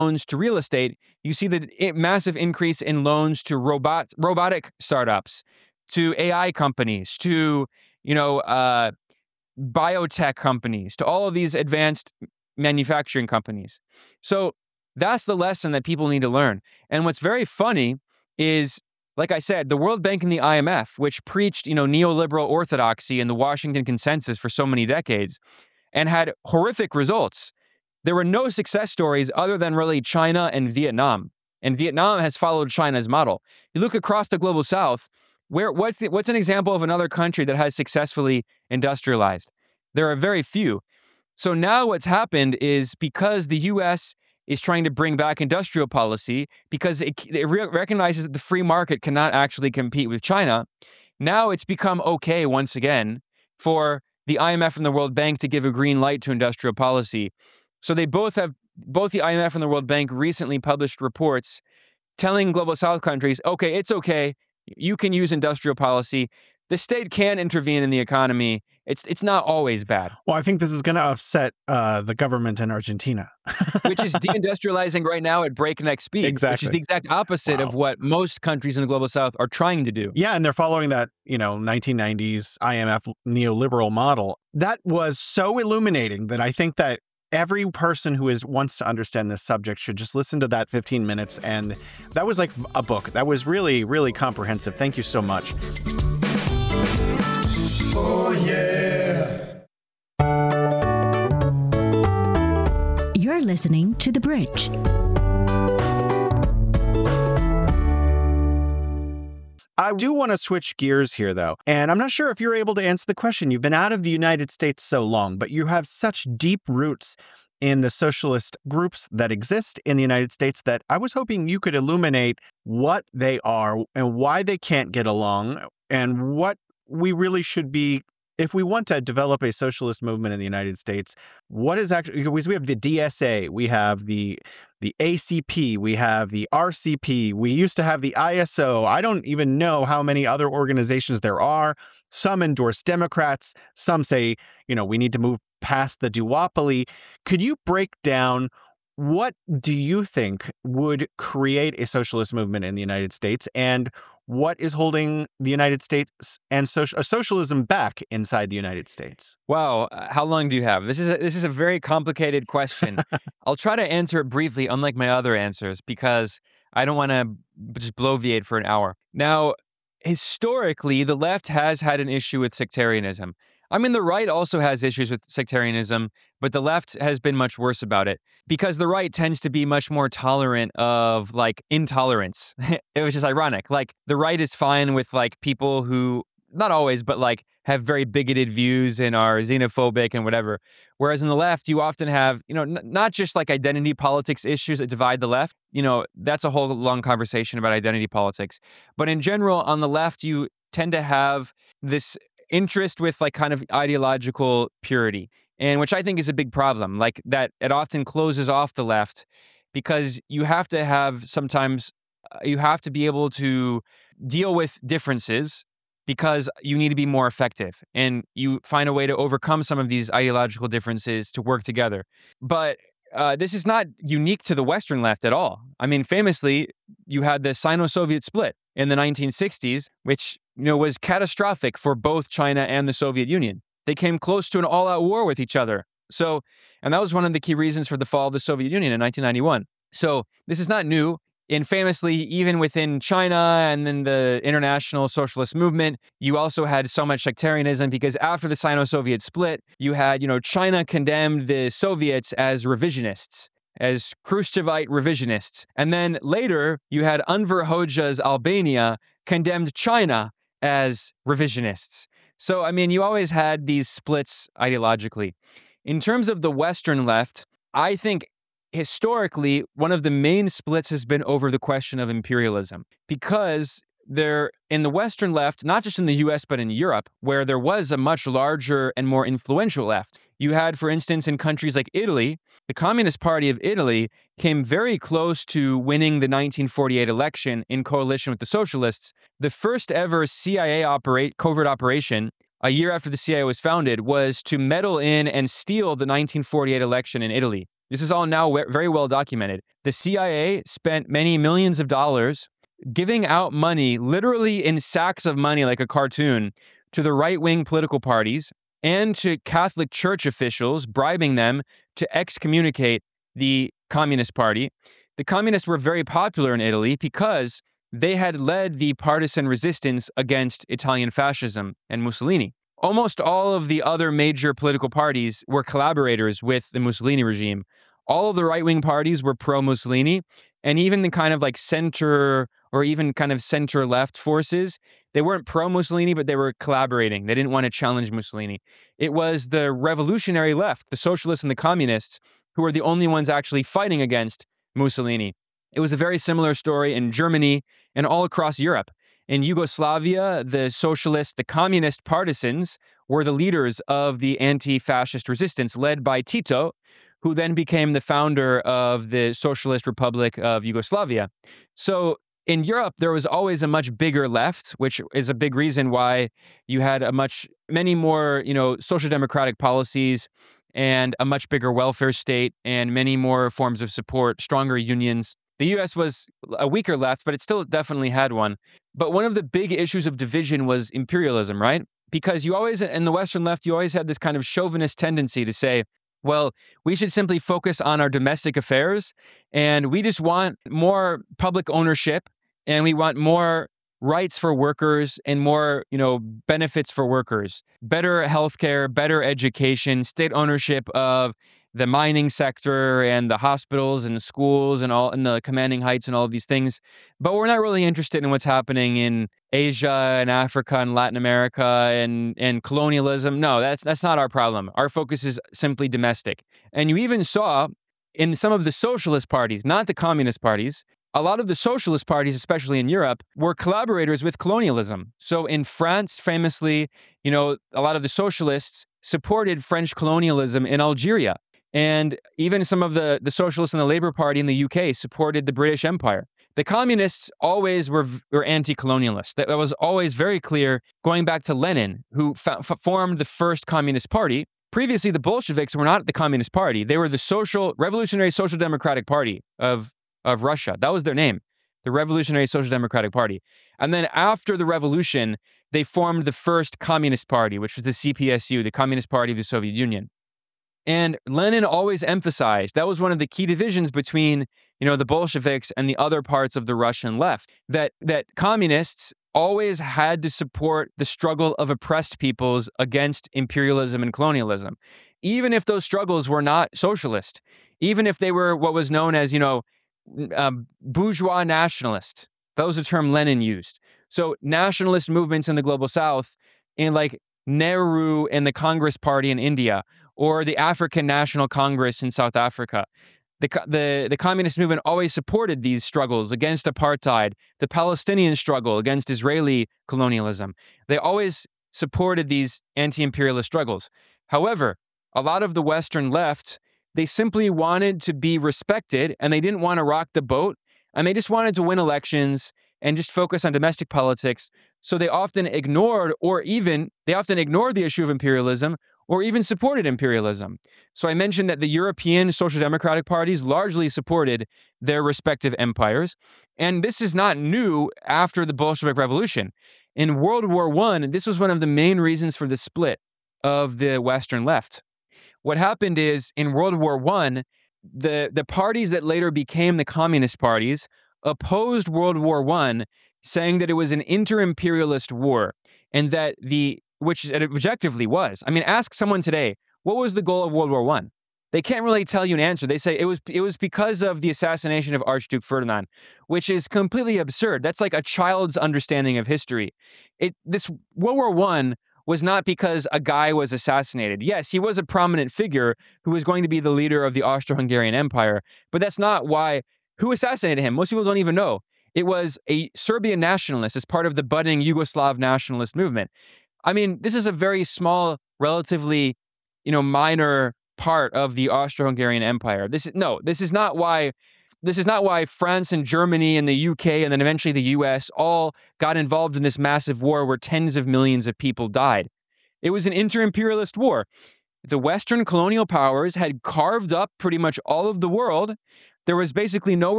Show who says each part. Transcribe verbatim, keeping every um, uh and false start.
Speaker 1: loans to real estate, you see the i- massive increase in loans to robot robotic startups, to A I companies, to you know uh, biotech companies, to all of these advanced manufacturing companies. So that's the lesson that people need to learn. And what's very funny is, like I said, the World Bank and the I M F, which preached, you know, neoliberal orthodoxy and the Washington Consensus for so many decades and had horrific results. There were no success stories other than really China and Vietnam. And Vietnam has followed China's model. You look across the global south, where what's the, what's an example of another country that has successfully industrialized? There are very few. So now what's happened is because the U S is trying to bring back industrial policy, because it, it re- recognizes that the free market cannot actually compete with China, now it's become okay once again for the I M F and the World Bank to give a green light to industrial policy. So they both have, both the I M F and the World Bank recently published reports telling global south countries, okay, it's okay, you can use industrial policy. The state can intervene in the economy. It's it's not always bad.
Speaker 2: Well, I think this is going to upset uh, the government in Argentina.
Speaker 1: Which is deindustrializing right now at breakneck speed.
Speaker 2: Exactly.
Speaker 1: Which is the exact opposite
Speaker 2: Wow.
Speaker 1: of what most countries in the global south are trying to do.
Speaker 2: Yeah, and they're following that, you know, nineteen nineties I M F neoliberal model. That was so illuminating that I think that every person who is wants to understand this subject should just listen to that fifteen minutes. And that was like a book. That was really, really comprehensive. Thank you so much.
Speaker 3: Oh, yeah.
Speaker 4: You're listening to The Bridge.
Speaker 2: I do want to switch gears here, though. And I'm not sure if you're able to answer the question. You've been out of the United States so long, but you have such deep roots in the socialist groups that exist in the United States that I was hoping you could illuminate what they are and why they can't get along and what we really should be, if we want to develop a socialist movement in the United States, what is actually, because we have the D S A, we have the the A C P, we have the R C P, we used to have the I S O. I don't even know how many other organizations there are. Some endorse Democrats. Some say, you know, we need to move past the duopoly. Could you break down what do you think would create a socialist movement in the United States, and what is holding the United States and so- socialism back inside the United States?
Speaker 1: Wow, uh, how long do you have? This is a, this is a very complicated question. I'll try to answer it briefly, unlike my other answers, because I don't want to just bloviate for an hour. Now, historically, the left has had an issue with sectarianism. I mean, the right also has issues with sectarianism, but the left has been much worse about it because the right tends to be much more tolerant of like intolerance. It was just ironic. Like the right is fine with like people who, not always, but like have very bigoted views and are xenophobic and whatever. Whereas in the left, you often have, you know, n- not just like identity politics issues that divide the left. You know, that's a whole long conversation about identity politics. But in general, on the left, you tend to have this interest with like kind of ideological purity, and which I think is a big problem, like that it often closes off the left because you have to have sometimes uh, you have to be able to deal with differences because you need to be more effective and you find a way to overcome some of these ideological differences to work together. But uh, this is not unique to the Western left at all. I mean, famously, you had the Sino-Soviet split in the nineteen sixties, which you know was catastrophic for both China and the Soviet Union. They came close to an all-out war with each other. So, and that was one of the key reasons for the fall of the Soviet Union in nineteen ninety-one. So this is not new. And famously, even within China and then the international socialist movement, you also had so much sectarianism because after the Sino-Soviet split, you had, you know, China condemned the Soviets as revisionists, as Khrushchevite revisionists. And then later, you had Enver Hoxha's Albania condemned China as revisionists. So, I mean, you always had these splits ideologically. In terms of the Western left, I think historically, one of the main splits has been over the question of imperialism because there, in the Western left, not just in the U S, but in Europe, where there was a much larger and more influential left. You had, for instance, in countries like Italy, the Communist Party of Italy came very close to winning the nineteen forty-eight election in coalition with the socialists. The first ever C I A operate, covert operation, a year after the C I A was founded, was to meddle in and steal the nineteen forty-eight election in Italy. This is all now we- very well documented. The C I A spent many millions of dollars giving out money, literally in sacks of money like a cartoon, to the right-wing political parties and to Catholic Church officials, bribing them to excommunicate the Communist Party. The communists were very popular in Italy because they had led the partisan resistance against Italian fascism and Mussolini. Almost all of the other major political parties were collaborators with the Mussolini regime. All of the right-wing parties were pro-Mussolini, and even the kind of like center or even kind of center-left forces, they weren't pro-Mussolini, but they were collaborating. They didn't want to challenge Mussolini. It was the revolutionary left, the socialists and the communists, who were the only ones actually fighting against Mussolini. It was a very similar story in Germany and all across Europe. In Yugoslavia, the socialist, the communist partisans were the leaders of the anti-fascist resistance led by Tito, who then became the founder of the Socialist Republic of Yugoslavia. So in Europe, there was always a much bigger left, which is a big reason why you had a much, many more, you know, social democratic policies and a much bigger welfare state and many more forms of support, stronger unions. The U S was a weaker left, but it still definitely had one. But one of the big issues of division was imperialism, right? Because you always, in the Western left, you always had this kind of chauvinist tendency to say, well, we should simply focus on our domestic affairs, and we just want more public ownership, and we want more rights for workers and more, you know, benefits for workers, better healthcare, better education, state ownership of the mining sector and the hospitals and the schools and all and the commanding heights and all of these things. But we're not really interested in what's happening in Asia and Africa and Latin America and, and colonialism. No, that's that's not our problem. Our focus is simply domestic. And you even saw in some of the socialist parties, not the communist parties, a lot of the socialist parties, especially in Europe, were collaborators with colonialism. So in France, famously, you know, a lot of the socialists supported French colonialism in Algeria. And even some of the, the socialists in the Labour Party in the U K supported the British Empire. The communists always were, were anti-colonialist. That was always very clear, going back to Lenin, who f- formed the first Communist Party. Previously, the Bolsheviks were not the Communist Party. They were the Social Revolutionary Social Democratic Party of, of Russia. That was their name, the Revolutionary Social Democratic Party. And then after the revolution, they formed the first Communist Party, which was the C P S U, the Communist Party of the Soviet Union. And Lenin always emphasized, that was one of the key divisions between, you know, the Bolsheviks and the other parts of the Russian left, that that communists always had to support the struggle of oppressed peoples against imperialism and colonialism, even if those struggles were not socialist, even if they were what was known as, you know, um, bourgeois nationalist. That was the term Lenin used. So nationalist movements in the global south, in like Nehru and the Congress Party in India, or the African National Congress in South Africa. The, the, the communist movement always supported these struggles against apartheid, the Palestinian struggle against Israeli colonialism. They always supported these anti-imperialist struggles. However, a lot of the Western left, they simply wanted to be respected and they didn't want to rock the boat, and they just wanted to win elections and just focus on domestic politics. So they often ignored or even, they often ignored the issue of imperialism or even supported imperialism. So I mentioned that the European social democratic parties largely supported their respective empires. And this is not new after the Bolshevik Revolution. In World War One, this was one of the main reasons for the split of the Western left. What happened is in World War One, the, the parties that later became the communist parties opposed World War One, saying that it was an inter-imperialist war and that the which it objectively was. I mean, ask someone today, what was the goal of World War One? They can't really tell you an answer. They say it was it was because of the assassination of Archduke Ferdinand, which is completely absurd. That's like a child's understanding of history. It this World War One was not because a guy was assassinated. Yes, he was a prominent figure who was going to be the leader of the Austro-Hungarian Empire, but that's not why. Who assassinated him? Most people don't even know. It was a Serbian nationalist as part of the budding Yugoslav nationalist movement. I mean, this is a very small, relatively, you know, minor part of the Austro-Hungarian Empire. This is no, this is not why this is not why France and Germany and the U K and then eventually the U S all got involved in this massive war where tens of millions of people died. It was an inter-imperialist war. the Western colonial powers had carved up pretty much all of the world. There was basically nowhere